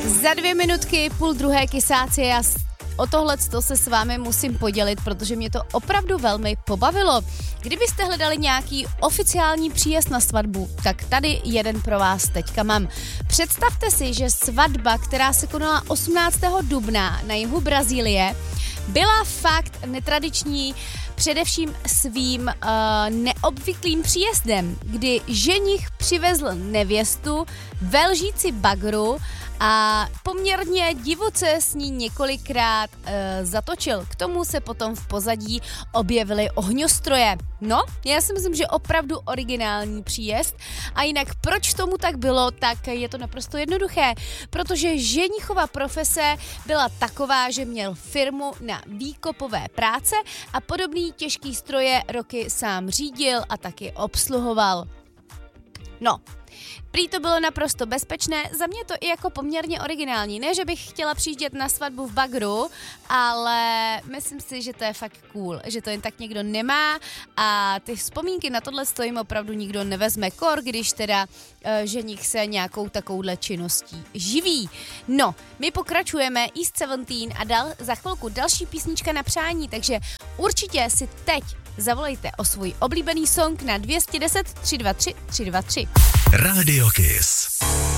Za 2 minutky, 11:30 kysáci, já o tohleto se s vámi musím podělit, protože mě to opravdu velmi pobavilo. Kdybyste hledali nějaký oficiální příjezd na svatbu, tak tady jeden pro vás teďka mám. Představte si, že svatba, která se konala 18. dubna na jihu Brazílie, byla fakt netradiční, především svým neobvyklým příjezdem, kdy ženich přivezl nevěstu ve lžíci bagru a poměrně divoce s ní několikrát zatočil. K tomu se potom v pozadí objevily ohňostroje. No, já si myslím, že opravdu originální příjezd. A jinak proč tomu tak bylo, tak je to naprosto jednoduché. Protože ženichova profese byla taková, že měl firmu na výkopové práce a podobný těžký stroje roky sám řídil a taky obsluhoval. No, prý to bylo naprosto bezpečné, za mě to i jako poměrně originální. Ne, že bych chtěla přijíždět na svatbu v bagru, ale myslím si, že to je fakt cool, že to jen tak někdo nemá a ty vzpomínky na tohle jim opravdu nikdo nevezme kor, když teda ženich se nějakou takovouhle činností živí. No, my pokračujeme East 17 a za chvilku další písnička na přání, takže určitě si teď zavolejte o svůj oblíbený song na 210 323 323. Radio Kiss.